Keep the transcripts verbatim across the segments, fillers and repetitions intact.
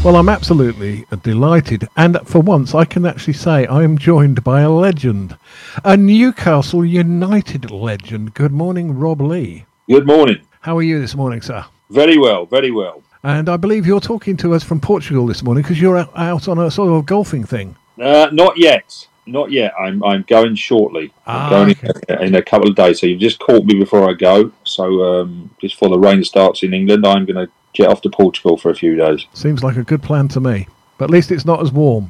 Well, I'm absolutely delighted, and for once I can actually say I am joined by a legend, a Newcastle United legend. Good morning, Rob Lee. Good morning. How are you this morning, sir? Very well, very well. And I believe you're talking to us from Portugal this morning because you're out on a sort of a golfing thing. Uh, not yet. Not yet. I'm I'm going shortly. Ah, I'm going okay. in, in a couple of days. So you've just caught me before I go. So um, just before the rain starts in England, I'm going to jet off to Portugal for a few days. Seems like a good plan to me. But at least it's not as warm.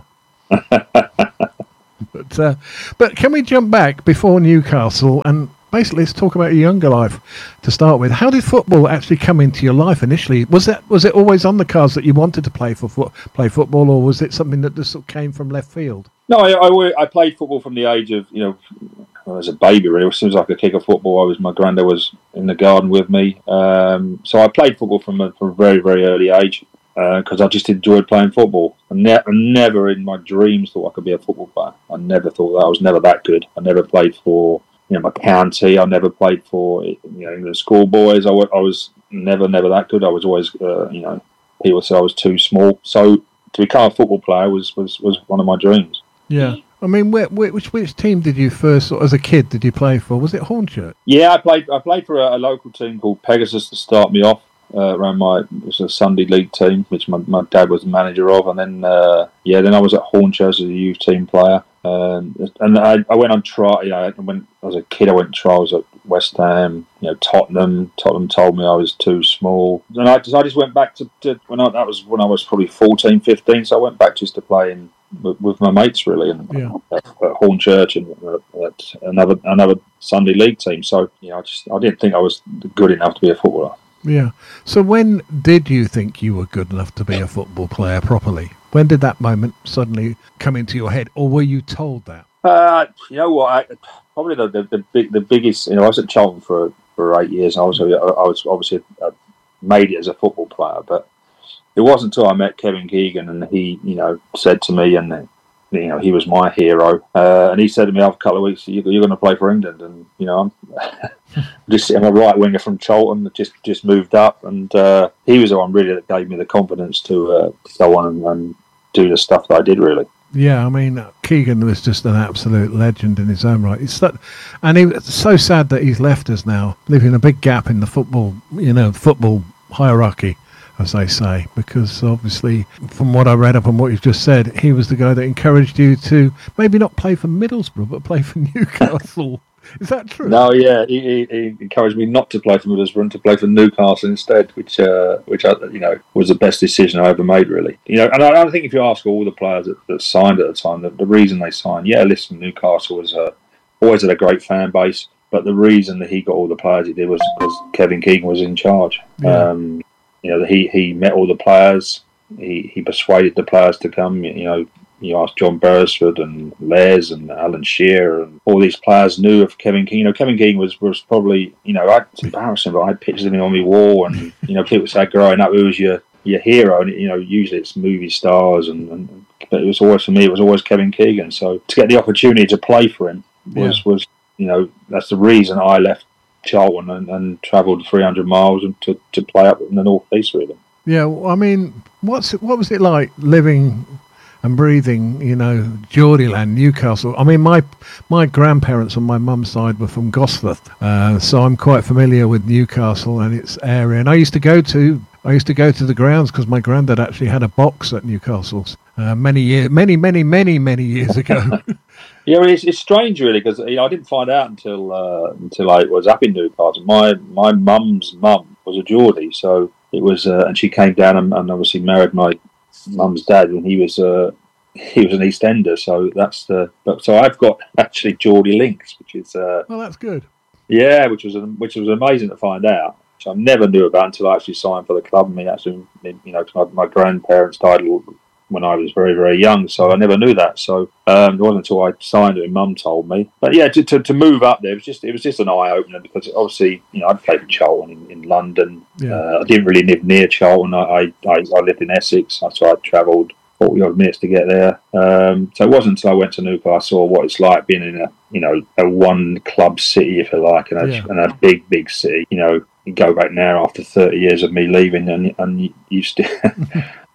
but uh, but can we jump back before Newcastle and basically let's talk about your younger life to start with. How did football actually come into your life initially? Was that was it always on the cards that you wanted to play for fo- play football, or was it something that just sort of came from left field? No, I, I, I played football from the age of, you know, I was a baby really. As soon as I could kick a football, I was my granddad was in the garden with me. Um, so I played football from a, from a very, very early age because uh, I just enjoyed playing football. I, ne- I never in my dreams thought I could be a football player. I never thought that. I was never that good. I never played for, you know, my county. I never played for, you know, the schoolboys. I, w- I was never, never that good. I was always, uh, you know, people said I was too small. So to become a football player was, was, was one of my dreams. Yeah. I mean, where, which which team did you first, as a kid, did you play for? Was it Hornchurch? Yeah, I played I played for a, a local team called Pegasus to start me off. Uh, around my it was a Sunday league team, which my, my dad was the manager of, and then uh, yeah, then I was at Hornchurch as a youth team player, um, and I, I went on trial. You know, when I was a kid, I went on trials at West Ham, you know, Tottenham. Tottenham told me I was too small, and I just I just went back to, to when I that was when I was probably fourteen, fifteen. So I went back just to play in. With, with my mates, really, and yeah. at, at Hornchurch and uh, at another another Sunday league team. So, you know, I just I didn't think I was good enough to be a footballer. Yeah. So when did you think you were good enough to be a football player properly? When did that moment suddenly come into your head, or were you told that? Uh, you know what? I, probably the the, the big the biggest. You know, I was at Charlton for for eight years. And I was I was obviously uh, made it as a football player, but. It wasn't until I met Kevin Keegan and he, you know, said to me, and you know, he was my hero. Uh, and he said to me after a couple of weeks, "You're going to play for England." And you know, I'm just I'm a right winger from Charlton that just just moved up, and uh, he was the one really that gave me the confidence to, uh, to go on and, and do the stuff that I did. Really. Yeah, I mean, Keegan was just an absolute legend in his own right. It's that, and he was so sad that he's left us now, leaving a big gap in the football, you know, football hierarchy, as they say, because obviously from what I read up and what you've just said, he was the guy that encouraged you to maybe not play for Middlesbrough but play for Newcastle. Is that true? No, yeah, he, he, he encouraged me not to play for Middlesbrough and to play for Newcastle instead, which uh, which I, you know, was the best decision I ever made, really. You know, and I, I think if you ask all the players that, that signed at the time, the, the reason they signed, yeah, listen, Newcastle was uh, always had a great fan base, but the reason that he got all the players he did was because Kevin Keegan was in charge. Yeah. Um, You know, he, he met all the players. He he persuaded the players to come. You know, you asked John Beresford and Les and Alan Shearer, and all these players knew of Kevin Keegan. You know, Kevin Keegan was, was probably, you know, I, it's embarrassing, but I had pictures of him on my wall, and you know, people say growing up, who was your your hero? And you know, usually it's movie stars, and, and but it was always for me, it was always Kevin Keegan. So to get the opportunity to play for him was yeah. was you know, that's the reason I left Charlton and, and travelled three hundred miles to, to play up in the North East with them. Yeah, well, I mean, what's it, what was it like living and breathing, you know, Geordieland, Newcastle? I mean, my my grandparents on my mum's side were from Gosforth, uh, so I'm quite familiar with Newcastle and its area. And I used to go to I used to go to the grounds because my granddad actually had a box at Newcastle's uh, many years, many, many, many, many years ago. Yeah, it's, it's strange really because you know, I didn't find out until uh, until I was up in Newcastle. My my mum's mum was a Geordie, so it was, uh, and she came down and, and obviously married my mum's dad, and he was uh, he was an East Ender. So that's the. But so I've got actually Geordie links, which is. Uh, well, that's good. Yeah, which was which was amazing to find out. Which I never knew about until I actually signed for the club. And me actually, you know, my, my grandparents died when I was very, very young, so I never knew that. So um, it wasn't until I signed it and Mum told me. But yeah, to, to, to move up there, it was just it was just an eye opener because obviously, you know, I'd played for Charlton in, in London. Yeah. Uh, I didn't really live near Charlton. I I, I lived in Essex, so I travelled forty odd minutes to get there. Um, so it wasn't until I went to Newcastle I saw what it's like being in a you know a one club city, if you like, and a, yeah. and a big big city. You know, you go back now after thirty years of me leaving, and and you, you still.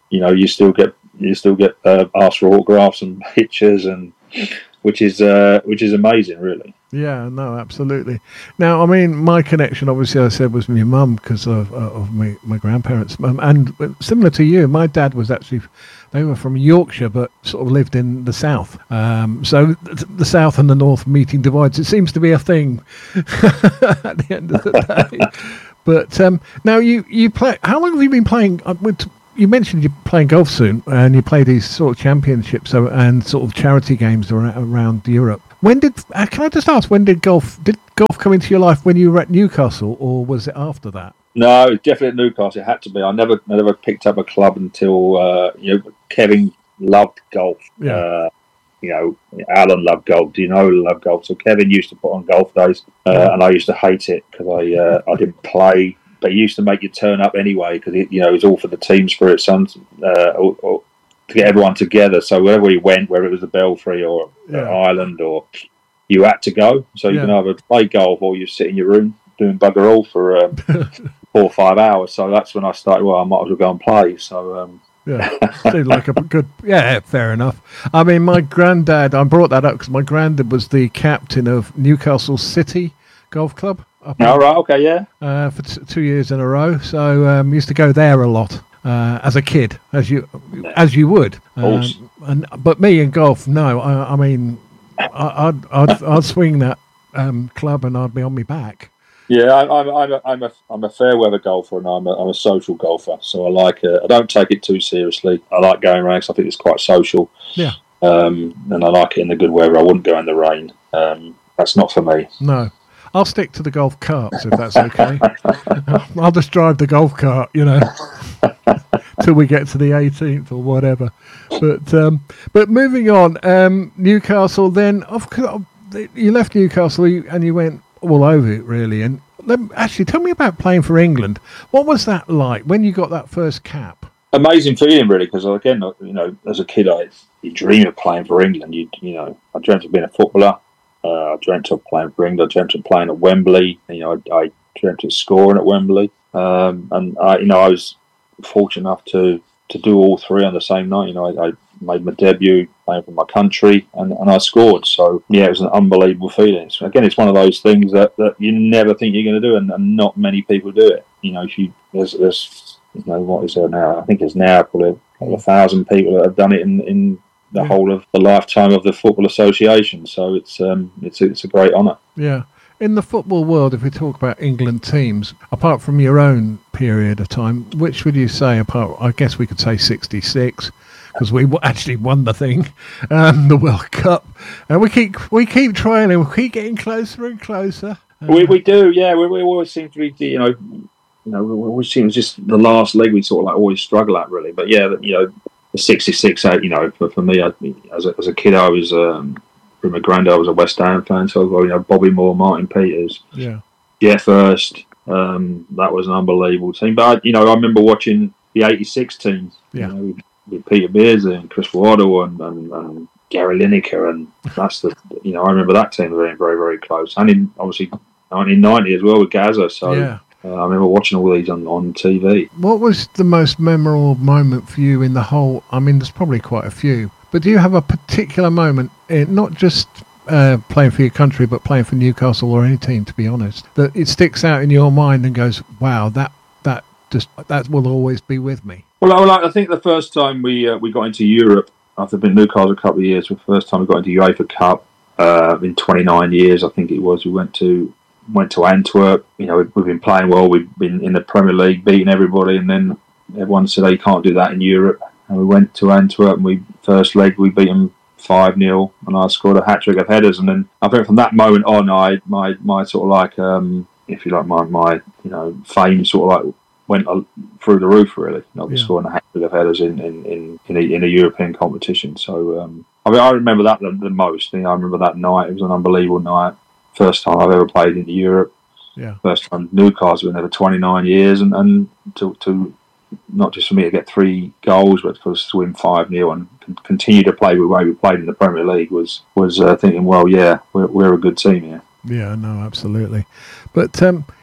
you know, you still get you still get uh, asked for autographs and pictures, and which is uh, which is amazing, really. Yeah, no, absolutely. Now, I mean, my connection, obviously, I said, was with my mum because of, uh, of my, my grandparents. Um, and similar to you, my dad was actually, they were from Yorkshire, but sort of lived in the south. Um, so th- the south and the north meeting divides. It seems to be a thing at the end of the day. But um, now you, you play, how long have you been playing? Uh, with, you mentioned you're playing golf soon, and you play these sort of championships so, and sort of charity games around, around Europe. When did, uh, can I just ask, when did golf, did golf come into your life when you were at Newcastle, or was it after that? No, definitely at Newcastle. It had to be. I never, never picked up a club until, uh, you know, Kevin loved golf. Yeah. Uh, you know, Alan loved golf. Do you know loved golf? So Kevin used to put on golf days, uh, yeah. and I used to hate it because I, uh, I didn't play. But he used to make you turn up anyway because, you know, it was all for the team spirit, son, uh, or, or, to get everyone together. So wherever we went, whether it was the Belfry or yeah. Ireland, or you had to go. So you yeah. can either play golf or you sit in your room doing bugger all for um, four or five hours. So that's when I started, well, I might as well go and play. So, um, yeah, seemed like a good, yeah, fair enough. I mean, my granddad, I brought that up because my granddad was the captain of Newcastle City Golf Club. Oh, right, okay, yeah. Uh, for t- two years in a row. So um, used to go there a lot. Uh, as a kid, as you as you would, um, and but me in golf, no. I, I mean, I, I'd, I'd I'd swing that um, club and I'd be on my back. Yeah, I, I'm I'm a, I'm a I'm a fair weather golfer, and I'm a, I'm a social golfer. So I like uh, I don't take it too seriously. I like going around because I think it's quite social. Yeah. Um, and I like it in the good weather. I wouldn't go in the rain. Um, that's not for me. No. I'll stick to the golf carts if that's okay. I'll just drive the golf cart, you know, till we get to the eighteenth or whatever. But um, but moving on, um, Newcastle. Then of course, you left Newcastle and you went all over it really. And let me, actually, tell me about playing for England. What was that like when you got that first cap? Amazing feeling, really, because again, you know, as a kid, I you dream of playing for England. You you know, I dreamt of being a footballer. Uh, I dreamt of playing for England. I dreamt of playing at Wembley. You know, I, I dreamt of scoring at Wembley. Um, and I, you know, I was fortunate enough to, to do all three on the same night. You know, I, I made my debut playing for my country, and, and I scored. So yeah, it was an unbelievable feeling. So, again, it's one of those things that, that you never think you're going to do, and, and not many people do it. You know, if you there's, there's you know, what is there now? I think there's now probably a couple of thousand people that have done it in. in the yeah. whole of the lifetime of the Football Association, so it's um it's it's a great honour. Yeah, in the football world, if we talk about England teams, apart from your own period of time, which would you say? Apart, I guess we could say sixty-six, because we actually won the thing, um, the World Cup, and we keep we keep trying, and we keep getting closer and closer. Uh, we we do, yeah. We, we always seem to be, you know, you know, we always seem just the last leg we sort of like always struggle at, really. But yeah, you know. The sixty-six, you know, for, for me, I, as, a, as a kid, I was, um, from my granddad, I was a West Ham fan, so, you know, Bobby Moore, Martin Peters, yeah, Jeff Hurst, um, that was an unbelievable team. But, I, you know, I remember watching the eighty-six team, yeah. you know, with, with Peter Beardsley and Chris Waddle and, and, and Gary Lineker, and that's the, you know, I remember that team being very, very close. And in, obviously, nineteen ninety as well with Gazza, so... Yeah. Uh, I remember watching all these on, on T V. What was the most memorable moment for you in the whole... I mean, there's probably quite a few. But do you have a particular moment, in, not just uh, playing for your country, but playing for Newcastle or any team, to be honest, that it sticks out in your mind and goes, wow, that that just that will always be with me? Well, I, I think the first time we uh, we got into Europe, after being Newcastle a couple of years, the first time we got into UEFA Cup uh, in twenty-nine years, I think it was, we went to... went to Antwerp. You know, we've been playing well. We've been in the Premier League, beating everybody, and then everyone said, "Oh, you can't do that in Europe." And we went to Antwerp, and we first leg we beat them five nil, and I scored a hat trick of headers. And then I think from that moment on, I my my sort of like, um, if you like, my my you know fame sort of like went through the roof. Really, you know, yeah. scoring a hat trick of headers in in in, in, a, in a European competition. So um, I mean, I remember that the, the most. You know, I remember that night. It was an unbelievable night. First time I've ever played in Europe. Yeah. First time Newcastle been there for twenty-nine years, and, and to to not just for me to get three goals, but for us to win five nil and continue to play the way we played in the Premier League was was uh, thinking, well, yeah, we're we're a good team here. Yeah, no, absolutely. But um,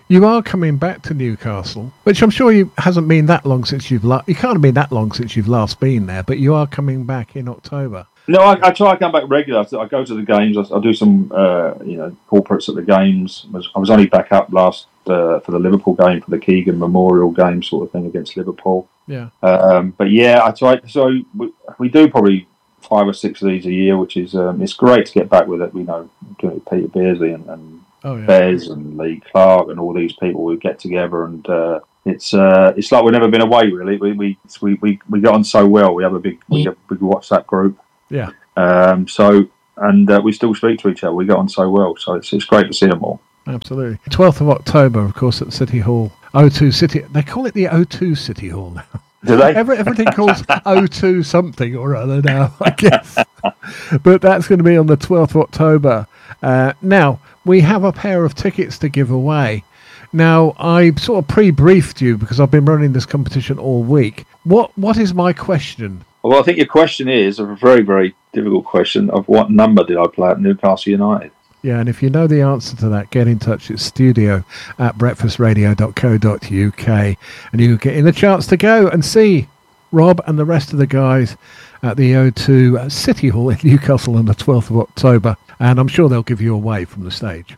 You are coming back to Newcastle, which I'm sure you hasn't been that long since you've la- you can't have been that long since you've last been there, but you are coming back in October. No, I, I try to come back regular. I go to the games. I, I do some, uh, you know, corporates at the games. I was, I was only back up last uh, for the Liverpool game, for the Keegan Memorial game, sort of thing against Liverpool. Yeah. Um, but yeah, I try. So we, we do probably five or six of these a year, which is um, it's great to get back with it. We know doing it with Peter Beardsley and, and oh, yeah. Bez and Lee Clark and all these people. We get together and. Uh, It's uh, it's like we've never been away really. We we we we, we get on so well. We have a big we have a big WhatsApp group. Yeah. Um. So and uh, we still speak to each other. We get on so well. So it's it's great to see them all. Absolutely. twelfth of October, of course, at City Hall. O two City. They call it the O two City Hall now. Do they? Every, everything calls O two something or other now, I guess. But that's going to be on the twelfth of October. Uh, now we have a pair of tickets to give away. Now, I sort of pre-briefed you because I've been running this competition all week. What What is my question? Well, I think your question is a very, very difficult question of what number did I play at Newcastle United? Yeah, and if you know the answer to that, get in touch. It's studio at breakfast radio dot co dot uk, and you get in a chance to go and see Rob and the rest of the guys at the O two City Hall in Newcastle on the twelfth of October. And I'm sure they'll give you away from the stage.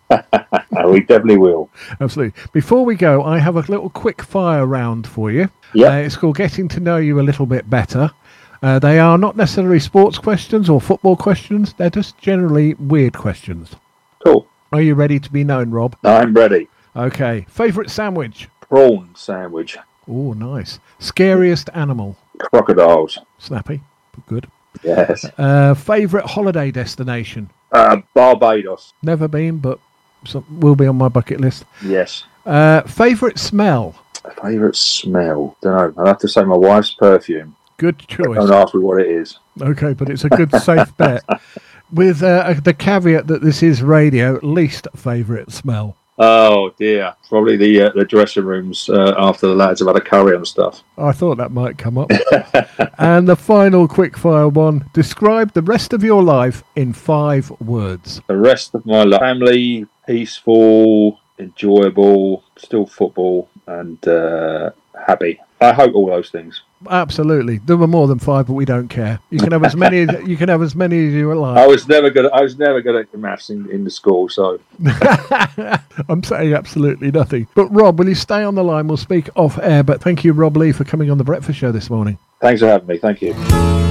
We definitely will. Absolutely. Before we go, I have a little quick fire round for you. Yeah. Uh, it's called Getting to Know You a Little Bit Better. Uh, they are not necessarily sports questions or football questions. They're just generally weird questions. Cool. Are you ready to be known, Rob? I'm ready. Okay. Favourite sandwich? Prawn sandwich. Oh, nice. Scariest animal? Crocodiles. Snappy. Good. Yes. Uh, favourite holiday destination? Uh, Barbados. Never been, but some, will be on my bucket list. Yes. Uh, favourite smell? Favourite smell? Don't know. I'll have to say my wife's perfume. Good choice. Don't ask me what it is. Okay, but it's a good safe bet. With uh, the caveat that this is radio, least favourite smell. Oh dear, probably the uh, the dressing rooms uh, after the lads have had a curry and stuff. I thought that might come up. And the final quickfire one: describe the rest of your life in five words. The rest of my life: family, peaceful, enjoyable, still football, and uh, happy. I hope all those things. Absolutely, there were more than five, but we don't care. You can have as many. As, you can have as many as you like. I was never good. At, I was never good at maths in, in the school, so I'm saying absolutely nothing. But Rob, will you stay on the line? We'll speak off air. But thank you, Rob Lee, for coming on the Breakfast Show this morning. Thanks for having me. Thank you.